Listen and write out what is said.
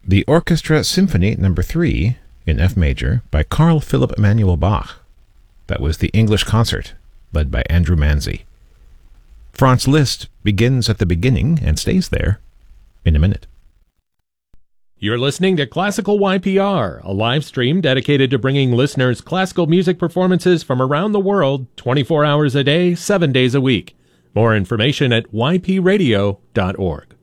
The Orchestra Symphony No. 3 in F major by Carl Philipp Emanuel Bach. That was the English Concert, led by Andrew Manzi. Franz Liszt begins at the beginning and stays there in a minute. You're listening to Classical YPR, a live stream dedicated to bringing listeners classical music performances from around the world 24 hours a day, 7 days a week. More information at ypradio.org.